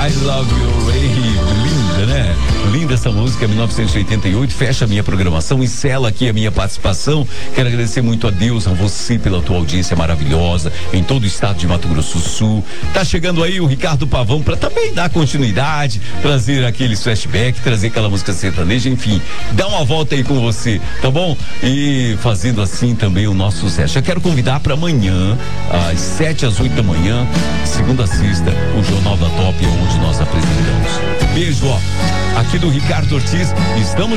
I Love You, Ray. Linda, né? Linda essa música, 1988, fecha a minha programação, encerra aqui a minha participação. Quero agradecer muito a Deus, a você pela tua audiência maravilhosa em todo o estado de Mato Grosso do Sul. Tá chegando aí o Ricardo Pavão para também dar continuidade, trazer aqueles flashbacks, trazer aquela música sertaneja, enfim, dar uma volta aí com você, tá bom? E fazendo assim também o nosso sucesso. Já quero convidar para amanhã, às 7 às 8 da manhã, segunda a sexta, o Jornal da Top, onde nós apresentamos. Beijo, ó. Aqui do Ricardo Ortiz, estamos